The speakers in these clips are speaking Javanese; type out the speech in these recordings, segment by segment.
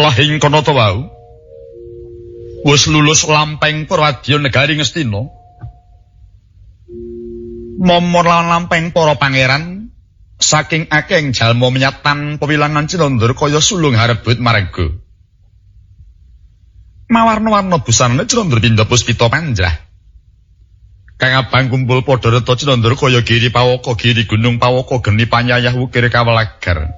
Lah ing kono to wau. Wis lulus lampeng Purwadya negari Ngastina. Momor lawan lampeng para pangeran saking akeh jalma menyatan pewilangan Cinandra kaya sulung harebut marga. Mawarna-warna busana Cinandra pindha puspita panjrah. Kang abang kumpul padha reta Cinandra kaya giri pawaka, giri gunung pawaka, geni panyayah wukir kawelagar.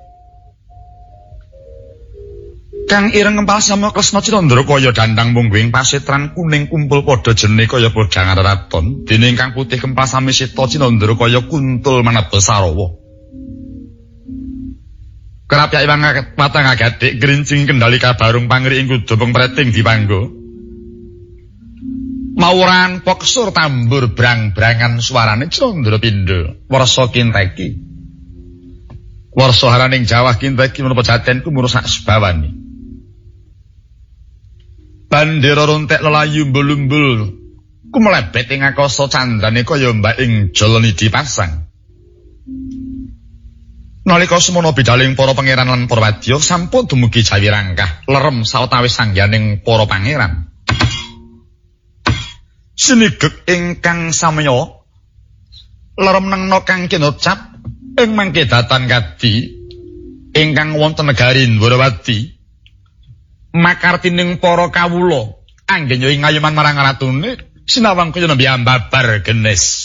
Kang ireng ngempal sama Kresna Cinandra kaya dandang mungguing pasetran kuning kumpul padha jene kaya podhang raton, dene ingkang putih kempal sami Sita Cinandra kaya kuntul maneba Sarawa. Kerap yak iwang patang agadik grincing kendali kabarung pangri ing kudu pengpreting dipanggo. Mawuran poksur tambur brang-brangan suarane Cinandra pindha warsa kinteki. Warsa haraning Jawa kinteki menapa jatenku murusak sebawani. Bandera rontek lelayu mbul-mbul kumelebet ing akasa candrane kaya mbak ing joloni dipasang. Nalika semono bidaling para pangeran lan Purwadya sampun dumugi Jawi Rangkah lerem sawetawis sangyaning para pangeran. Sinigek ingkang samya lerem nengna kang kinocap ing mangke datan kadi ingkang wonten negari Ndwarawati. Makartining para kawula anggenya ing ayuman marang ratune sinawang kaya nembe ambabar genes.